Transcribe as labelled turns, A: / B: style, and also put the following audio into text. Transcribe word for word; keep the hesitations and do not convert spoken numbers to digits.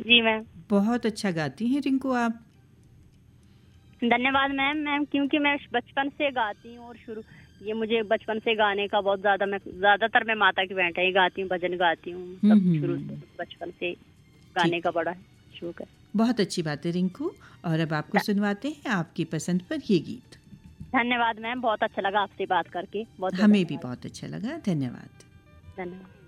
A: जी ma'am.
B: बहुत अच्छा गाती हैं रिंकू आप।
A: धन्यवाद मैम। मैम क्योंकि मैं बचपन से गाती हूँ और शुरू ये मुझे बचपन से गाने का बहुत ज्यादा, मैं ज्यादातर मैं माता की भेंट ही गाती हूँ, भजन गाती हूँ, सब शुरू से बचपन से गाने का बड़ा शौक है।
B: बहुत अच्छी बात है रिंकू। और अब आपको सुनवाते हैं आपकी पसंद पर ये गीत।
A: धन्यवाद मैम, बहुत अच्छा लगा आपसे बात करके। बहुत
B: हमें भी बहुत अच्छा लगा। धन्यवाद।
A: धन्यवाद।